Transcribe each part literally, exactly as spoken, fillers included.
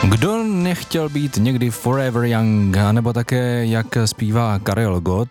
Kdo nechtěl být někdy forever young, nebo také, jak zpívá Karel Gott,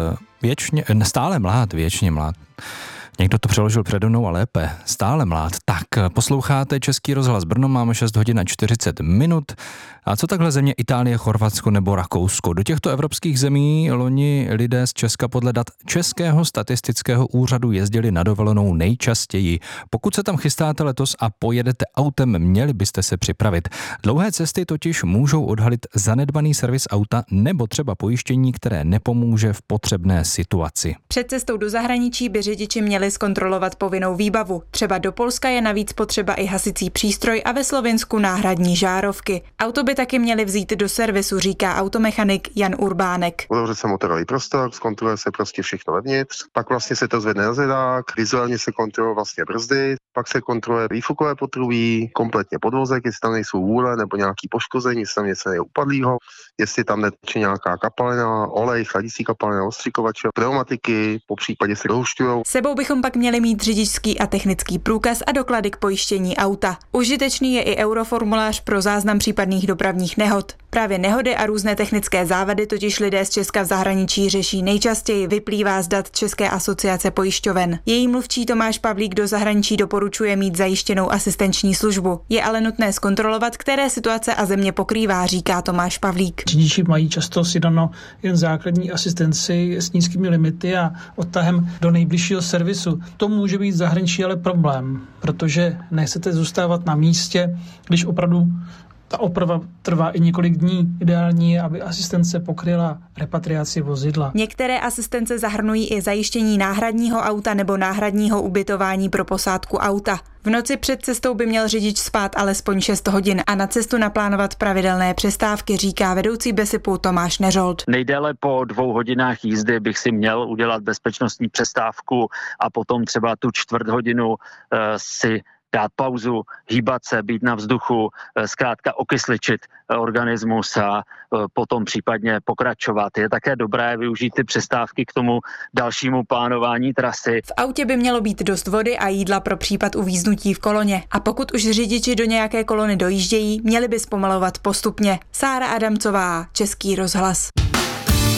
věčně, stále mlád, věčně mlád. Někdo to přeložil přede mnou a lépe. Stále mlád. Tak, posloucháte Český rozhlas Brno, máme šest hodin a čtyřicet minut. A co takhle země Itálie, Chorvatsko nebo Rakousko? Do těchto evropských zemí loni lidé z Česka podle dat Českého statistického úřadu jezdili na dovolenou nejčastěji. Pokud se tam chystáte letos a pojedete autem, měli byste se připravit. Dlouhé cesty totiž můžou odhalit zanedbaný servis auta nebo třeba pojištění, které nepomůže v potřebné situaci. Před cestou do zahraničí by řidiči měli zkontrolovat povinnou výbavu. Třeba do Polska je navíc potřeba i hasicí přístroj a ve Slovinsku náhradní žárovky. Auto by taky měli vzít do servisu, říká automechanik Jan Urbánek. Otevře se motorový prostor, zkontroluje se prostě všechno vevnitř, pak vlastně se to zvedne na zvedák, vizuálně se kontroluje vlastně brzdy, pak se kontroluje výfukové potrubí, kompletně podvozek, jestli tam nejsou vůle nebo nějaký poškození, jestli tam něco je upadlýho, jestli tam neteče nějaká kapalina, olej, chladicí kapalina, ostřikovače, pneumatiky, po případě se dohušťujou. Sebou bychom pak měli mít řidičský a technický průkaz a doklady k pojištění auta. Užitečný je i euroformulář pro záznam případných dopravních nehod. Právě nehody a různé technické závady totiž lidé z Česka v zahraničí řeší nejčastěji, vyplývá z dat České asociace pojišťoven. Její mluvčí Tomáš Pavlík do zahraničí doporučuje mít zajištěnou asistenční službu. Je ale nutné zkontrolovat, které situace a země pokrývá, říká Tomáš Pavlík. Řidiči mají často sjednáno jen základní asistenci s nízkými limity a odtahem do nejbližšího servisu. To může být v zahraničí ale problém, protože nechcete zůstávat na místě, když opravdu ta oprava trvá i několik dní. Ideální je, aby asistence pokryla repatriaci vozidla. Některé asistence zahrnují i zajištění náhradního auta nebo náhradního ubytování pro posádku auta. V noci před cestou by měl řidič spát alespoň šest hodin a na cestu naplánovat pravidelné přestávky, říká vedoucí BESIPu Tomáš Neřold. Nejdéle po dvou hodinách jízdy bych si měl udělat bezpečnostní přestávku a potom třeba tu čtvrt hodinu uh, si dát pauzu, hýbat se, být na vzduchu, zkrátka okysličit organismus a potom případně pokračovat. Je také dobré využít ty přestávky k tomu dalšímu plánování trasy. V autě by mělo být dost vody a jídla pro případ uvíznutí v koloně. A pokud už řidiči do nějaké kolony dojíždějí, měli by zpomalovat postupně. Sára Adamcová, Český rozhlas.